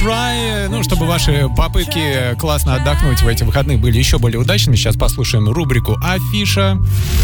Fry. Ну, чтобы ваши попытки классно отдохнуть в эти выходные были еще более удачными, сейчас послушаем рубрику «Афиша».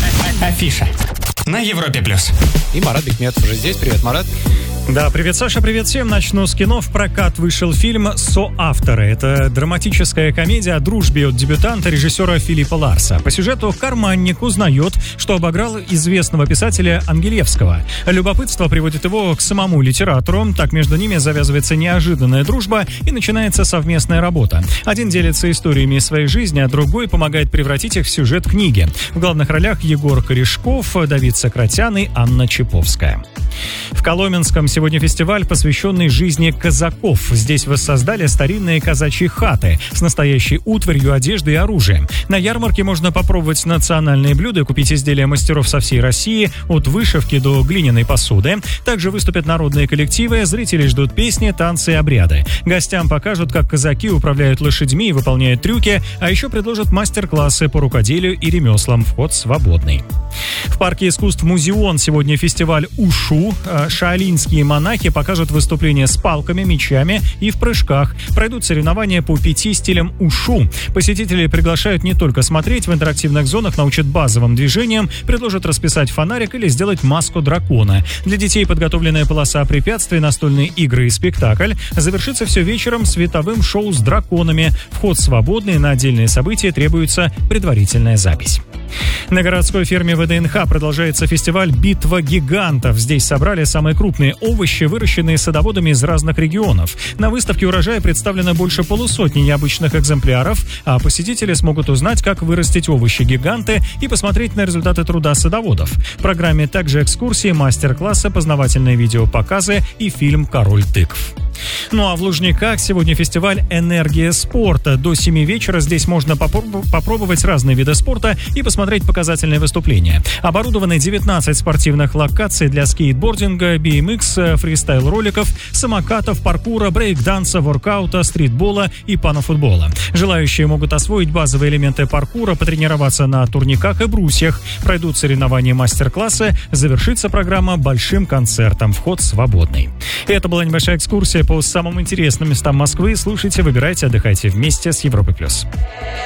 Афиша на Европе+. И Марат Бекметов уже здесь. Привет, Марат. Да, привет, Саша, привет всем. Начну с кино. В прокат вышел фильм «Соавторы». Это драматическая комедия о дружбе от дебютанта режиссера Филиппа Ларса. По сюжету карманник узнает, что обыграл известного писателя Ангелевского. Любопытство приводит его к самому литератору. Так между ними завязывается неожиданная дружба и начинается совместная работа. Один делится историями своей жизни, а другой помогает превратить их в сюжет книги. В главных ролях Егор Корешков, Давид Сократян и Анна Чаповская. В Коломенском сегодня фестиваль, посвященный жизни казаков. Здесь воссоздали старинные казачьи хаты с настоящей утварью, одеждой и оружием. На ярмарке можно попробовать национальные блюда, купить изделия мастеров со всей России, от вышивки до глиняной посуды. Также выступят народные коллективы, зрители ждут песни, танцы и обряды. Гостям покажут, как казаки управляют лошадьми и выполняют трюки, а еще предложат мастер-классы по рукоделию и ремеслам. Вход свободный. В парке искусств «Музеон» сегодня фестиваль «Ушу». Шаолиньские монахи покажут выступления с палками, мечами и в прыжках. Пройдут соревнования по 5 стилям «Ушу». Посетители приглашают не только смотреть, в интерактивных зонах научат базовым движениям, предложат расписать фонарик или сделать маску дракона. Для детей подготовленная полоса препятствий, настольные игры и спектакль. Завершится все вечером световым шоу с драконами. Вход свободный, на отдельные события требуется предварительная запись. На городской ферме ВДНХ продолжается фестиваль «Битва гигантов». Здесь собрали самые крупные овощи, выращенные садоводами из разных регионов. На выставке урожая представлено больше полусотни необычных экземпляров, а посетители смогут узнать, как вырастить овощи-гиганты и посмотреть на результаты труда садоводов. В программе также экскурсии, мастер-классы, познавательные видеопоказы и фильм «Король тыкв». Ну а в Лужниках сегодня фестиваль «Энергия спорта». До 7 вечера здесь можно попробовать разные виды спорта и посмотреть показательные выступления. Оборудованы 19 спортивных локаций для скейтбординга, BMX, фристайл-роликов, самокатов, паркура, брейк-данса, воркаута, стритбола и панофутбола. Желающие могут освоить базовые элементы паркура, потренироваться на турниках и брусьях. Пройдут соревнования, мастер-классы. Завершится программа большим концертом. Вход свободный. Это была небольшая экскурсия по самым интересным местам Москвы. Слушайте, выбирайте, отдыхайте вместе с Европой+.